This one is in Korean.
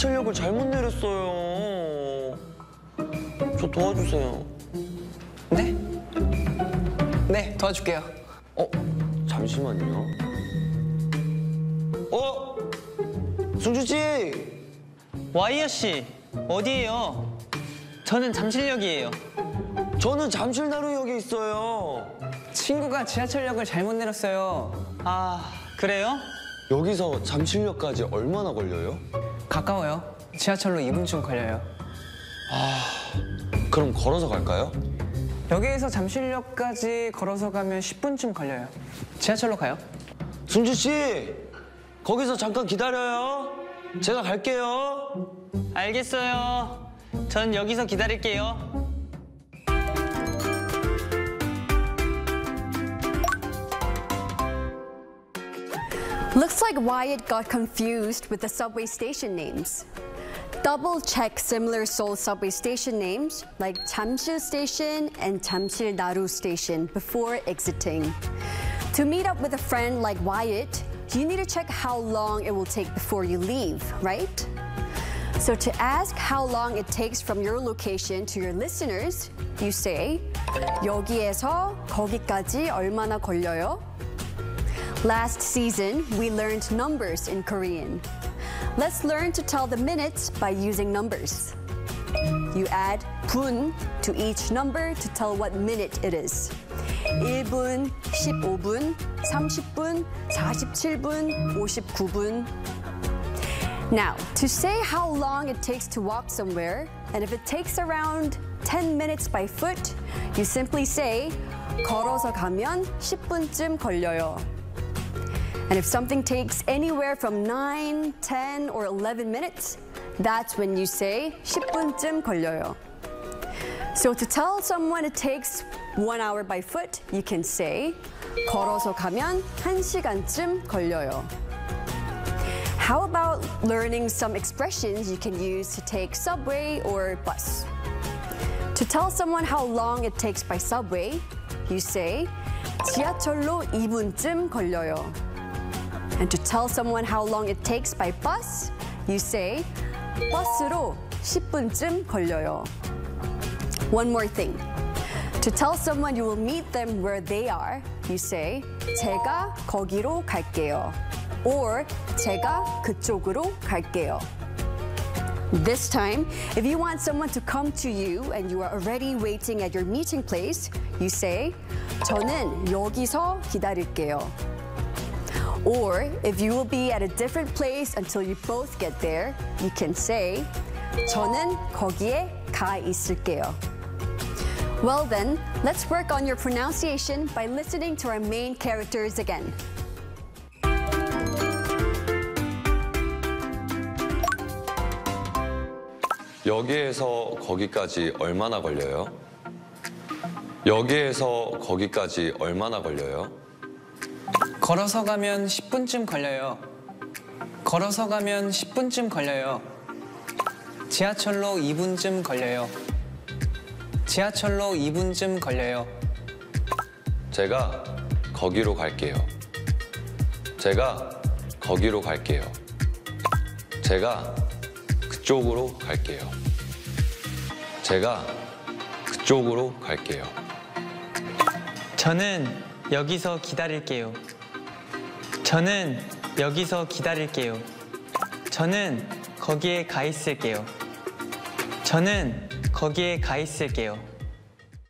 지하철역을 잘못 내렸어요. 저 도와주세요. 네? 네, 도와줄게요. 잠시만요. 승주 씨! 와이어 씨, 어디예요? 저는 잠실역이에요. 저는 잠실나루역에 있어요. 친구가 지하철역을 잘못 내렸어요. 아, 그래요? 여기서 잠실역까지 얼마나 걸려요? 가까워요. 지하철로 2분쯤 걸려요. 그럼 걸어서 갈까요? 여기에서 잠실역까지 걸어서 가면 10분쯤 걸려요. 지하철로 가요. 승주 씨! 거기서 잠깐 기다려요. 제가 갈게요. 알겠어요. 전 여기서 기다릴게요. Looks like Wyatt got confused with the subway station names. Double check similar Seoul subway station names like Jamsil Station and Jamsil Naru Station before exiting. To meet up with a friend like Wyatt, you need to check how long it will take before you leave, right? So to ask how long it takes from your location to your listeners, you say, 여기에서 거기까지 얼마나 걸려요? Last season, we learned numbers in Korean. Let's learn to tell the minutes by using numbers. You add 분 to each number to tell what minute it is. 1분, 15분, 30분, 47분, 59분. Now, to say how long it takes to walk somewhere, and if it takes around 10 minutes by foot, you simply say 걸어서 가면 10분쯤 걸려요. And if something takes anywhere from 9, 10, or 11 minutes, that's when you say 10분쯤 걸려요. So to tell someone it takes 1 hour by foot, you can say 걸어서 가면 1시간쯤 걸려요. How about learning some expressions you can use to take subway or bus? To tell someone how long it takes by subway, you say 지하철로 2분쯤 걸려요. And to tell someone how long it takes by bus, you say 버스로 10분쯤 걸려요. One more thing. To tell someone you will meet them where they are, you say 제가 거기로 갈게요. Or 제가 그쪽으로 갈게요. This time, if you want someone to come to you and you are already waiting at your meeting place, you say 저는 여기서 기다릴게요. Or if you will be at a different place until you both get there, you can say 저는 거기에 가 있을게요. Well then, let's work on your pronunciation by listening to our main characters again. 여기에서 거기까지 얼마나 걸려요? 여기에서 거기까지 얼마나 걸려요? 걸어서 가면 10분쯤 걸려요. 걸어서 가면 10분쯤 걸려요. 지하철로 2분쯤 걸려요. 지하철로 2분쯤 걸려요. 제가 거기로 갈게요. 제가 거기로 갈게요. 제가 그쪽으로 갈게요. 제가 그쪽으로 갈게요. 저는 여기서 기다릴게요. 저는 여기서 기다릴게요. 저는 거기에 가 있을게요. 저는 거기에 가 있을게요.